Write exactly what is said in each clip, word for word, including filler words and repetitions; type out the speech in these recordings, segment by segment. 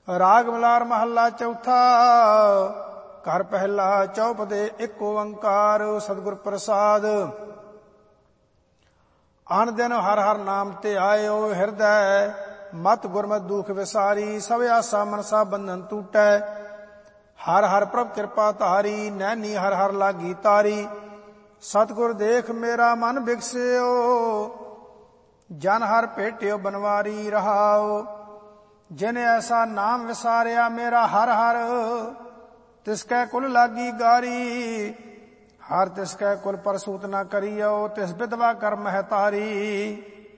ਰਾਗ ਮਲਾਰ ਮਹੱਲਾ ਚੌਥਾ। ਘਰ ਪਹਿਲਾ ਚੌਪ ਦੇ ਇੱਕ ਓੰਕਾਰ ਸਤਿਗੁਰ ਪ੍ਰਸਾਦ। ਅਨ ਦਿਨ ਹਰ ਹਰ ਨਾਮ ਤੇ ਆਇਓ ਹਿਰਦੈ ਮਤ ਗੁਰਮਤਿ ਦੁਖ ਵਿਸਾਰੀ। ਸਭ ਆਸਾ ਮਨਸਾ ਬੰਧਨ ਟੂਟੈ ਹਰ ਹਰ ਪ੍ਰਭ ਕਿਰਪਾ ਧਾਰੀ। ਨੈਣੀ ਹਰ ਹਰ ਲਾਗੀ ਤਾਰੀ ਸਤਿਗੁਰ ਦੇਖ ਮੇਰਾ ਮਨ ਬਿਗਸਿਓ। ਜਨ ਹਰ ਭੇਟਿਓ ਬਨਵਾਰੀ ਰਹਾਓ। ਜਿਨ ਐਸਾ ਨਾਮ ਵਿਸਾਰਿਆ ਮੇਰਾ ਹਰ ਹਰ ਤਿਸ ਕੈ ਕੁਲ ਲਾਗੀ ਗਾਰੀ। ਹਰ ਤਿਸ ਕੈ ਕੁਲ ਪਰਸੂਤ ਨਾ ਕਰੀਓ ਤਿਸ ਵਿਧਵਾ ਕਰ ਮਹਿ ਤਾਰੀ।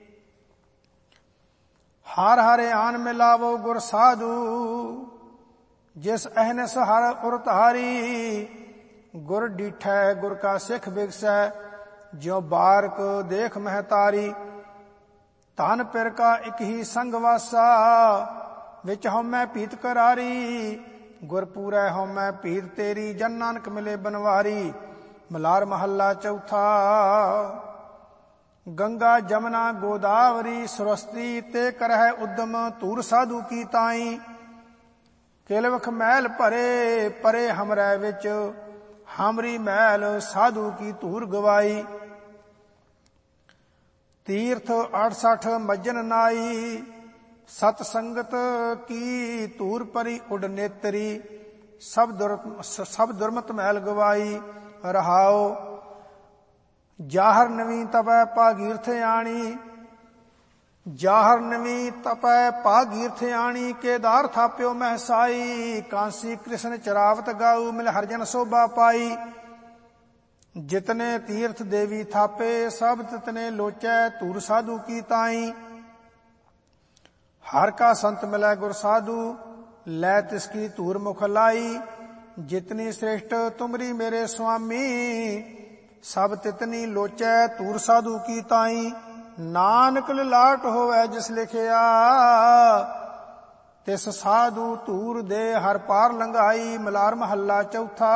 ਹਰ ਹਰ ਆਨ ਮਿਲਾਵੋ ਗੁਰ ਸਾਧੂ ਜਿਸ ਅਹਨਿਸ ਹਰ ਉਰ ਧਾਰੀ। ਗੁਰ ਡੀਠੈ ਗੁਰ ਕਾ ਸਿੱਖ ਬਿਗਸੈ ਜਿਉ ਬਾਰਕ ਦੇਖ ਮਹਿ ਤਾਰੀ। ਧਨ ਪਿਰ ਕਾ ਇਕ ਹੀ ਸੰਗ ਵਾਸਾ ਵਿੱਚ ਹਉਮੈ ਭੀਤ ਕਰਾਰੀ। ਗੁਰ ਪੂਰੈ ਹਉਮੈ ਭੀਤ ਤੇਰੀ ਜਨ ਨਾਨਕ ਮਿਲੇ ਬਨਵਾਰੀ। ਮਲਾਰ ਮਹੱਲਾ ਚੌਥਾ। ਗੰਗਾ ਜਮਨਾ ਗੋਦਾਵਰੀ ਸਰਸਤੀ ਤੇ ਕਰਹਿ ਉਦਮ ਧੂਰ ਸਾਧੂ ਕੀ ਤਾਈ। ਕਿਲਵਖ ਮੈਲ ਭਰੇ ਪਰੇ ਹਮਰੈ ਵਿੱਚ ਹਮਰੀ ਮੈਲ ਸਾਧੂ ਕੀ ਧੂਰ ਗਵਾਈ। ਤੀਰਥ ਅਠਸਠ ਮੱਜਨ ਨਾਈ ਸਤ ਸੰਗਤ ਕੀ ਧੂਰ ਪਰੀ ਉਡ ਨੇਤਰੀ। ਸਭ ਦੁਰ ਸਭ ਦੁਰਮਤ ਮੈਲ ਗਵਾਈ ਰਹਾਓ। ਜਾਹਰ ਨਵੀ ਤਪੈ ਭਾਗੀਰਥ ਆਣੀ ਜਾਹਰ ਨਵੀ ਤਪੈ ਭਾਗੀਰਥ ਆਣੀ। ਕੇਦਾਰ ਥਾਪਿਓ ਮਹਿਸਾਈ ਕਾਂਸੀ ਕ੍ਰਿਸ਼ਨ ਚਰਾਵਤ ਗਾਉ ਮਿਲ ਹਰਜਨ ਸੋਭਾ ਪਾਈ। ਜਿਤਨੇ ਤੀਰਥ ਦੇਵੀ ਥਾਪੇ ਸਭ ਤਿਤਨੇ ਲੋਚੈ ਧੂਰ ਸਾਧੂ ਕੀ ਤਾਈ। ਹਰ ਕਾ ਸੰਤ ਮਿਲੈ ਗੁਰ ਸਾਧੂ ਲੈ ਤਿਸ ਕੀ ਧੂਰ ਮੁਖ ਲਾਈ। ਜਿਤਨੀ ਸ੍ਰੇਸ਼ਟ ਤੁਮਰੀ ਮੇਰੇ ਸੁਆਮੀ ਸਭ ਤਿਤਨੀ ਲੋਚੈ ਧੂਰ ਸਾਧੂ ਕੀ ਤਾਈ। ਨਾਨਕ ਲਿਲਾਟ ਹੋਵੈ ਜਿਸ ਲਿਖਿਆ ਤਿਸ ਸਾਧੂ ਧੂਰ ਦੇ ਹਰ ਪਾਰ ਲੰਘਾਈ। ਮਲਾਰ ਮਹੱਲਾ ਚੌਥਾ।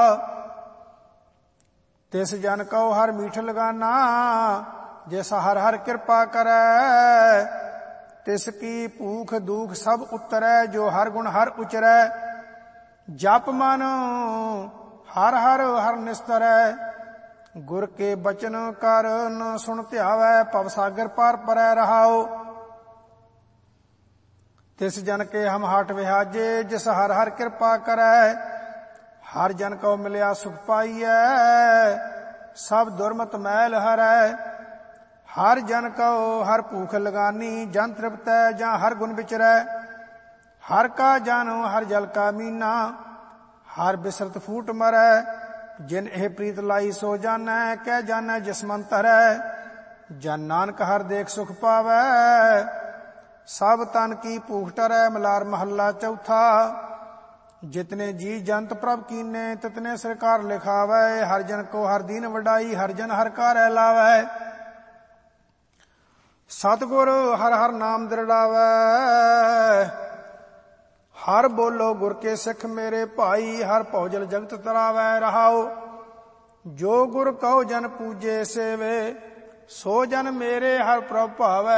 ਤਿਸ ਜਨ ਕਉ ਹਰ ਮੀਠ ਲਗਾਨਾ ਜਿਸ ਹਰ ਹਰ ਕਿਰਪਾ ਕਰੈ। ਤਿਸ ਕੀ ਭੂਖ ਦੁਖ ਸਭ ਉਤਰੈ ਜੋ ਹਰ ਗੁਣ ਹਰ ਉਚਰੈ। ਜਪ ਮਨ ਹਰ ਹਰ ਹਰ ਨਿਸਤਰੈ ਗੁਰ ਕੇ ਬਚਨ ਕਰ ਨ ਸੁਣ ਧਿਆਵੈ। ਭਵ ਸਾਗਰ ਪਾਰ ਪਰੈ ਰਹਾਓ। ਤਿਸ ਜਨ ਕੇ ਹਮ ਹਟ ਵਿਹਾਜੇ ਜਿਸ ਹਰ ਹਰ ਕਿਰਪਾ ਕਰੈ। ਹਰ ਜਨ ਕਉ ਮਿਲਿਆ ਸੁਖ ਪਾਈਐ ਸਭ ਦੁਰਮਤ ਮੈਲ ਹਰੈ। ਹਰ ਜਨ ਕਉ ਹਰ ਭੂਖ ਲਗਾਨੀ ਜਨ ਤ੍ਰਿਪਤੈ ਜਾਂ ਹਰ ਗੁਣ ਵਿਚਰੈ। ਹਰ ਕਾ ਜਨ ਹਰ ਜਲ ਕਾ ਮੀਨਾ ਹਰ ਬਿਸਰਤ ਫੂਟ ਮਰੈ। ਜਿਨ ਇਹ ਪ੍ਰੀਤ ਲਾਈ ਸੋ ਜਾਨੈ ਕਹਿ ਜਾਨੈ ਜਿਸ ਮਨ ਧਰੈ। ਜਨ ਨਾਨਕ ਹਰ ਦੇਖ ਸੁਖ ਪਾਵੈ ਸਭ ਤਨ ਕੀ ਭੂਖ ਟਰੈ। ਮਲਾਰ ਮਹੱਲਾ ਚੌਥਾ। ਜਿਤਨੇ ਜੀ ਜੰਤ ਪ੍ਰਭ ਕੀਨੇ ਤਿਤਨੇ ਸਰਕਾਰ ਲਿਖਾਵੈ। ਹਰ ਜਨ ਕੋ ਹਰ ਦੀਨ ਵਡਾਈ ਹਰ ਜਨ ਹਰ ਕਾ ਰਹਿ ਲਾਵੈ। ਸਤਿਗੁਰ ਹਰ ਹਰ ਨਾਮ ਦ੍ਰਿੜਾਵੈ ਹਰ ਬੋਲੋ ਗੁਰ ਕੇ ਸਿੱਖ ਮੇਰੇ ਭਾਈ। ਹਰ ਭੌਜਲ ਜਗਤ ਤਰਾਵੈ ਰਹਾਓ। ਜੋ ਗੁਰ ਕਉ ਜਨ ਪੂਜੇ ਸੇਵੇ ਸੋ ਜਨ ਮੇਰੇ ਹਰ ਪ੍ਰਭ ਭਾਵੈ।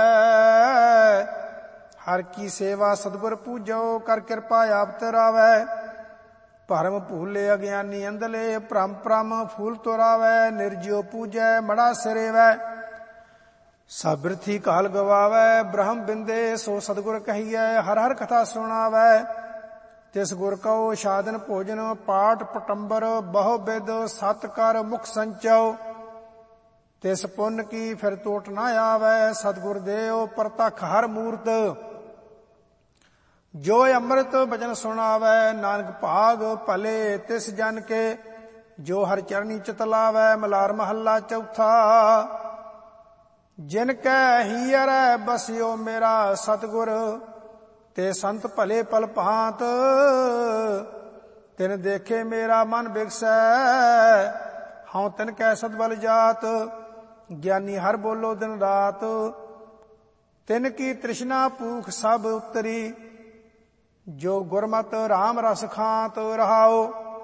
ਹਰ ਕੀ ਸੇਵਾ ਸਤਿਗੁਰ ਪੂਜੋ ਕਰ ਕਿਰਪਾ ਆਪ ਤਰਾਵੈ। ਭਰਮ ਭੂਲੇ ਅਗਿਆਨੀ ਅੰਧਲੇ ਭ੍ਰਮ ਭ੍ਰਮ ਫੂਲ ਤੋਰਾਵੈ। ਨਿਰਜਿਉ ਪੂਜੈ ਮੜਾ ਸਿਰੇਵੈ ਸਭ ਬਿਰਥੀ ਕਾਲ ਗਵਾਵੈ। ਬ੍ਰਹਮ ਬਿੰਦੇ ਸੋ ਸਤਿਗੁਰ ਕਹੀਐ ਹਰ ਹਰ ਕਥਾ ਸੁਣਾਵੈ। ਤਿਸ ਗੁਰ ਕਉ ਸਾਧਨ ਭੋਜਨ ਪਾਠ ਪਟੰਬਰ ਬਹੁ ਬਿਦ ਸਤ ਕਰ ਮੁਖ ਸੰਚਉ। ਤਿਸ ਪੁੰਨ ਕੀ ਫਿਰ ਟੋਟ ਨਾ ਆਵੈ। ਸਤਿਗੁਰ ਦੇਉ ਪ੍ਰਤਖ ਹਰ ਮੂਰਤ ਜੋ ਅੰਮ੍ਰਿਤ ਬਚਨ ਸੁਣਾਵੈ। ਨਾਨਕ ਭਾਗ ਭਲੇ ਤਿਸ ਜਨ ਕੇ ਜੋ ਹਰ ਚਰਨੀ ਚਿਤ ਲਾਵੈ। ਮਲਾਰ ਮਹੱਲਾ ਚੌਥਾ। ਜਿਨ ਕੈ ਹੀਅਰੈ ਬਸਿਓ ਮੇਰਾ ਸਤਿਗੁਰ ਤੇ ਸੰਤ ਭਲੇ ਪਲ ਭਾਂਤ। ਤਿਨ ਦੇਖੇ ਮੇਰਾ ਮਨ ਬਿਗਸੈ ਹਉ ਤਿਨ ਕੈ ਸਤਬਲ ਜਾਤ। ਗਿਆਨੀ ਹਰ ਬੋਲੋ ਦਿਨ ਰਾਤ ਤਿਨ ਕੀ ਤ੍ਰਿਸ਼ਨਾ ਭੂਖ ਸਭ ਉਤਰੀ। ਜੋ ਗੁਰਮਤਿ ਰਾਮ ਰਸ ਖਾਂਤ ਰਹਾਓ।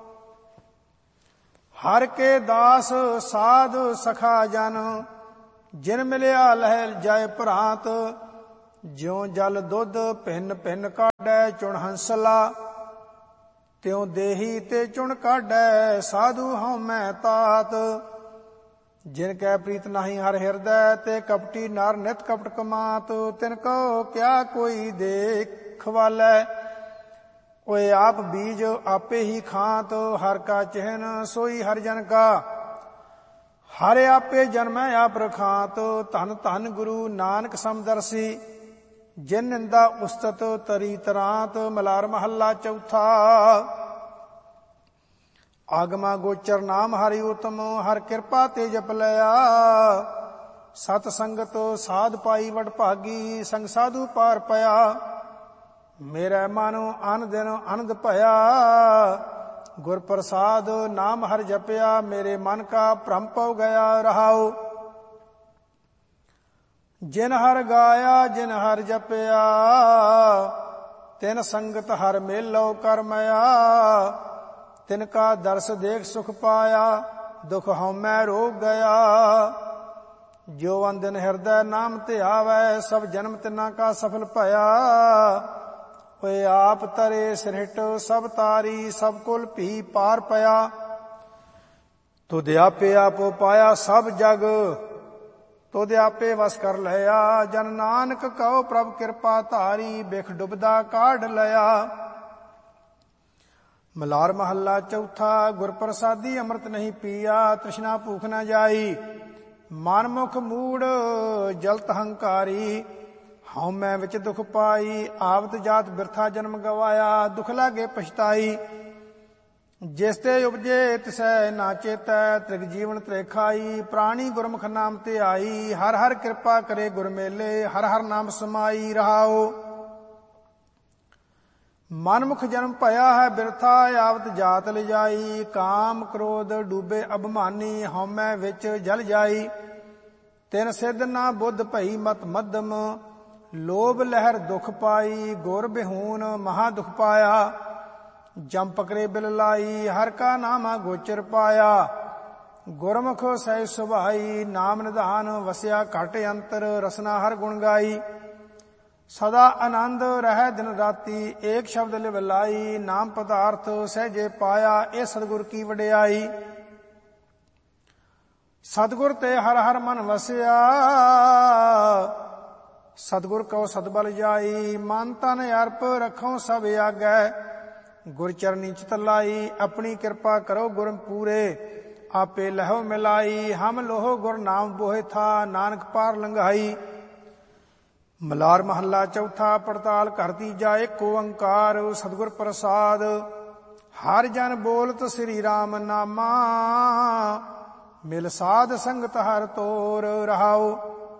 ਹਰ ਕੇ ਦਾਸ ਸਾਧ ਸਖਾ ਜਨ ਜਿਨ ਮਿਲਿਆ ਲਹਿ ਜਾਏ ਭਰਾਂਤ। ਜਿਉ ਜਲ ਦੁੱਧ ਭਿੰਨ ਭਿੰਨ ਕਾਢੈ ਚੁਣ ਹੰਸਲਾ, ਤਿਉ ਦੇਹੀ ਤੇ ਚੁਣ ਕਾਢੈ ਸਾਧੂ ਹਉ ਮੈਂ ਤਾਤ। ਜਿਨ ਕੈ ਪ੍ਰੀਤ ਨਾਹੀ ਹਰ ਹਿਰਦੈ, ਤੇ ਕਪਟੀ ਨਰ ਨਿਤ ਕਪਟ ਕਮਾਤ। ਤਿਨ ਕਉ ਕਿਆ ਕੋਈ ਦੇਖ ਵਾਲੈ, ਓਏ ਆਪ ਬੀਜ ਆਪੇ ਹੀ ਖਾਤ। ਹਰ ਕਾ ਚਿਹਨ ਸੋਈ ਹਰਿ ਜਨ ਕਾ, ਹਰਿ ਆਪੇ ਜਨਮੈ ਆਪ ਰਖਾਤ। ਧਨ ਧਨ ਗੁਰੂ ਨਾਨਕ ਸਮਦਰਸੀ, ਜਿਨ ਨਿੰਦਾ ਉਸਤਤ ਤਰੀ ਤਰਾਤ। ਮਲਾਰ ਮਹੱਲਾ ਚੌਥਾ। ਆਗਮਾ ਗੋਚਰ ਨਾਮ ਹਰਿ ਉਤਮ, ਹਰ ਕਿਰਪਾ ਤੇ ਜਪ ਲਿਆ। ਸਤ ਸੰਗਤ ਸਾਧ ਪਾਈ ਵਡ ਭਾਗੀ, ਸੰਗ ਸਾਧੂ ਪਾਰ ਪਿਆ। ਮੇਰੇ ਮਨ ਅਨ ਦਿਨ ਆਨੰਦ ਭਇਆ, ਗੁਰ ਪ੍ਰਸਾਦ ਨਾਮ ਹਰਿ ਜਪਿਆ। ਮੇਰੇ ਮਨ ਕਾ ਭ੍ਰਮ ਪਉ ਗਿਆ ਰਹਾਉ, ਜਿਨ ਹਰਿ ਗਾਇਆ ਜਿਨ ਹਰਿ ਜਪਿਆ। ਤਿਨ ਸੰਗਤ ਹਰਿ ਮੇਲੋ ਕਰਮਇਆ, ਤਿਨ ਕਾ ਦਰਸ ਦੇਖ ਸੁਖ ਪਾਇਆ। ਦੁਖ ਹਉਮੈ ਰੋਗ ਗਿਆ, ਜੋ ਅੰਦਨ ਹਿਰਦੈ ਨਾਮ ਧਿਆਵੈ। ਸਭ ਜਨਮ ਤਿਨਾ ਕਾ ਸਫਲ ਭਇਆ, ਓਏ ਆਪ ਤਰੇ ਸਿਰਹਿਟ ਸਭ ਤਾਰੀ। ਸਭ ਕੁਲ ਭੀ ਪਾਰ ਪਿਆ, ਤੁਧ ਆਪੇ ਆਪੋ ਪਾਇਆ ਸਭ ਜਗ। ਤੁਧ ਆਪੇ ਵਸ ਕਰ ਲਿਆ, ਜਨ ਨਾਨਕ ਕਉ ਪ੍ਰਭ ਕਿਰਪਾ ਧਾਰੀ। ਬਿਖ ਡੁਬਦਾ ਕਾਢ ਲਿਆ। ਮਲਾਰ ਮਹੱਲਾ ਚੌਥਾ। ਗੁਰ ਪ੍ਰਸਾਦੀ ਅੰਮ੍ਰਿਤ ਨਹੀਂ ਪੀਆ, ਤ੍ਰਿਸ਼ਨਾ ਭੂਖ ਨਾ ਜਾਈ। ਮਨ ਮੁਖ ਮੂੜ ਜਲਤ ਹੰਕਾਰੀ, ਹਉਮੈ ਵਿੱਚ ਦੁਖ ਪਾਈ। ਆਵਤ ਜਾਤ ਬਿਰਥਾ ਜਨਮ ਗਵਾਇਆ, ਦੁਖ ਲਾਗੇ ਪਛਤਾਈ। ਜਿਸ ਤੇ ਉਪਜੇ ਤਿਸੈ ਨਾ ਚੇਤੈ, ਤ੍ਰਿਗ ਜੀਵਨ ਤ੍ਰੇਖਾਈ। ਪ੍ਰਾਣੀ ਗੁਰਮੁਖ ਨਾਮ ਤੇ ਆਈ, ਹਰ ਹਰ ਕਿਰਪਾ ਕਰੇ ਗੁਰ ਮੇਲੇ। ਹਰ ਹਰ ਨਾਮ ਸਮਾਈ ਰਹਾਓ। ਮਨਮੁਖ ਜਨਮ ਭਇਆ ਹੈ ਬਿਰਥਾ, ਆਵਤ ਜਾਤ ਲਿਜਾਈ। ਕਾਮ ਕ੍ਰੋਧ ਡੂਬੇ ਅਭਿਮਾਨੀ, ਹਉਮੈ ਵਿੱਚ ਜਲ ਜਾਈ। ਤਿਨ ਸਿੱਧ ਨਾ ਬੁੱਧ ਭਈ ਮਤ ਮੱਧਮ, ਲੋਭ ਲਹਿਰ ਦੁਖ ਪਾਈ। ਗੁਰ ਬਿਹੂਨ ਮਹਾ ਦੁਖ ਪਾਇਆ, ਜਮ ਪਕਰੇ ਬਿਲ ਲਾਈ। ਹਰ ਕਾ ਨਾਮਾ ਗੋਚਰ ਪਾਇਆ, ਗੁਰਮੁਖ ਸਹਿ ਸੁਭਾਈ। ਨਾਮ ਨਿਧਾਨ ਵਸਿਆ ਘਟ ਅੰਤਰ, ਰਸਨਾ ਹਰ ਗੁਣ ਗਾਈ। ਸਦਾ ਆਨੰਦ ਰਹਿ ਦਿਨ ਰਾਤੀ, ਏਕ ਸ਼ਬਦ ਲਿਵ ਲਾਈ। ਨਾਮ ਪਦਾਰਥ ਸਹਿਜੇ ਪਾਇਆ, ਇਹ ਸਤਿਗੁਰ ਕੀ ਵਡਿਆਈ। ਸਤਿਗੁਰ ਤੇ ਹਰ ਹਰ ਮਨ ਵਸਿਆ, ਸਤਿਗੁਰ ਕਉ ਸਤਬਲ ਜਾਈ। ਮਨ ਤਨ ਅਰਪ ਰਖਉ ਸਭ ਆਗੈ, ਗੁਰ ਚਰਨੀ ਚਿਤ ਲਾਈ। ਆਪਣੀ ਕਿਰਪਾ ਕਰੋ ਗੁਰ ਪੂਰੇ, ਆਪੇ ਲਹੋ ਮਿਲਾਈ। ਹਮ ਲੋਹ ਗੁਰ ਨਾਮ ਬੋਹਿ ਥਾ, ਨਾਨਕ ਪਾਰ ਲੰਘਾਈ। ਮਲਾਰ ਮਹੱਲਾ ਚੌਥਾ। ਪੜਤਾਲ ਘਰ ਤੀਜਾ। ਏਕ ਓੰਕਾਰ ਸਤਿਗੁਰ ਪ੍ਰਸਾਦ, ਹਰ ਜਨ ਬੋਲਤ ਸ੍ਰੀ ਰਾਮ ਨਾਮਾ। ਮਿਲ ਸਾਧ ਸੰਗਤ ਹਰ ਤੋਰ ਰਹਾਉ।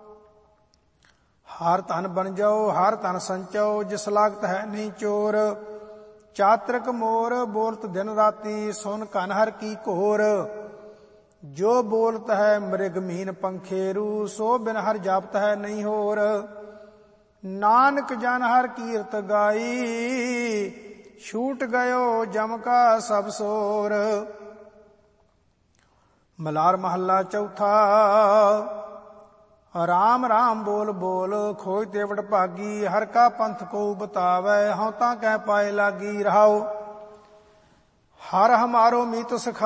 ਹਰ ਧਨ ਬਨ ਜਾਓ ਹਰ ਧਨ ਸੰਚੋ, ਜਿਸ ਲਾਗਤ ਹੈ ਨਹੀਂ ਚੋਰ। ਚਾਤ੍ਰਿਕ ਮੋਰ ਬੋਲਤ ਦਿਨ ਰਾਤੀ, ਸੁਨ ਕਨ ਹਰ ਕੀ ਘੋਰ। ਜੋ ਬੋਲਤ ਹੈ ਮ੍ਰਿਗ ਮੀਨ ਪੰਖੇਰੂ, ਸੋ ਬਿਨ ਹਰ ਜਾਪਤ ਹੈ ਨਹੀਂ ਹੋਰ। ਨਾਨਕ ਜਨ ਹਰ ਕੀਰਤ ਗਾਈ, ਛੂਟ ਗਇਓ ਜਮ ਕਾ ਸਭ ਸੋਰ। ਮਲਾਰ ਮਹੱਲਾ ਚੌਥਾ। ਰਾਮ ਰਾਮ ਬੋਲ ਬੋਲ ਖੋਜ ਤੇ ਵਡ ਭਾਗੀ, ਹਰ ਕਾ ਪੰਥ ਕੋ ਬਤਾਵੈ। ਹਉ ਤਾਂ ਕਹਿ ਪਾਏ ਲਾਗੀ ਰਹਾਉ। ਹਰ ਹਮਾਰੋ ਮੀਤ ਸਿਖਾ